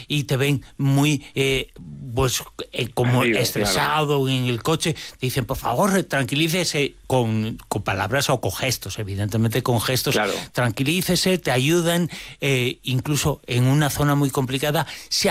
y te ven muy como Amigo, estresado en el coche, te dicen, por favor, tranquilícese con palabras o con gestos, evidentemente con gestos, claro. Tranquilícese, te ayudan, incluso en una zona muy complicada, se